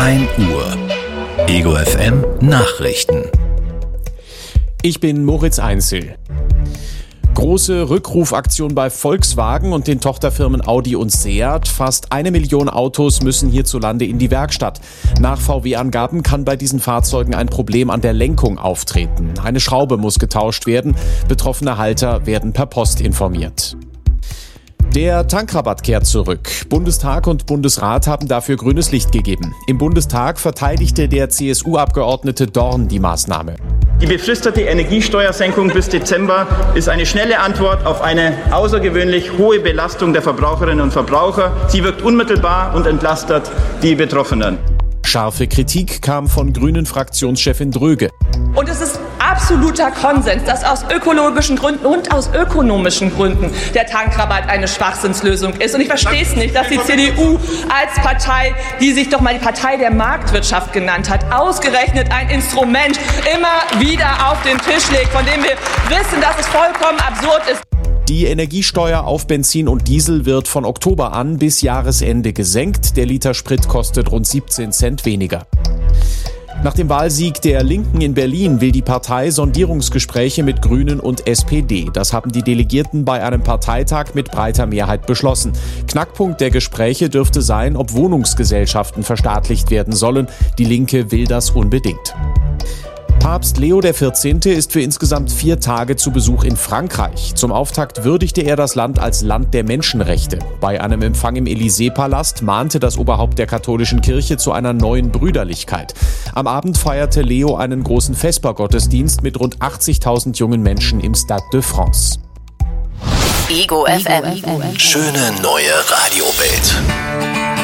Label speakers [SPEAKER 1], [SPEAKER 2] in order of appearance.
[SPEAKER 1] 1 Uhr. Ego FM Nachrichten.
[SPEAKER 2] Ich bin Moritz Einzel. Große Rückrufaktion bei Volkswagen und den Tochterfirmen Audi und Seat. Fast 1 Million Autos müssen hierzulande in die Werkstatt. Nach VW-Angaben kann bei diesen Fahrzeugen ein Problem an der Lenkung auftreten. Eine Schraube muss getauscht werden. Betroffene Halter werden per Post informiert. Der Tankrabatt kehrt zurück. Bundestag und Bundesrat haben dafür grünes Licht gegeben. Im Bundestag verteidigte der CSU-Abgeordnete Dorn die Maßnahme.
[SPEAKER 3] Die befristete Energiesteuersenkung bis Dezember ist eine schnelle Antwort auf eine außergewöhnlich hohe Belastung der Verbraucherinnen und Verbraucher. Sie wirkt unmittelbar und entlastet die Betroffenen.
[SPEAKER 2] Scharfe Kritik kam von Grünen-Fraktionschefin Dröge.
[SPEAKER 4] Und es ist absoluter Konsens, dass aus ökologischen Gründen und aus ökonomischen Gründen der Tankrabatt eine Schwachsinnslösung ist. Und ich verstehe es nicht, dass die CDU als Partei, die sich doch mal die Partei der Marktwirtschaft genannt hat, ausgerechnet ein Instrument immer wieder auf den Tisch legt, von dem wir wissen, dass es vollkommen absurd ist.
[SPEAKER 2] Die Energiesteuer auf Benzin und Diesel wird von Oktober an bis Jahresende gesenkt. Der Liter Sprit kostet rund 17 Cent weniger. Nach dem Wahlsieg der Linken in Berlin will die Partei Sondierungsgespräche mit Grünen und SPD. Das haben die Delegierten bei einem Parteitag mit breiter Mehrheit beschlossen. Knackpunkt der Gespräche dürfte sein, ob Wohnungsgesellschaften verstaatlicht werden sollen. Die Linke will das unbedingt. Papst Leo XIV. Ist für insgesamt 4 Tage zu Besuch in Frankreich. Zum Auftakt würdigte er das Land als Land der Menschenrechte. Bei einem Empfang im Élysée-Palast mahnte das Oberhaupt der katholischen Kirche zu einer neuen Brüderlichkeit. Am Abend feierte Leo einen großen Vespergottesdienst mit rund 80.000 jungen Menschen im Stade de France.
[SPEAKER 1] Ego FM. Schöne neue Radiowelt.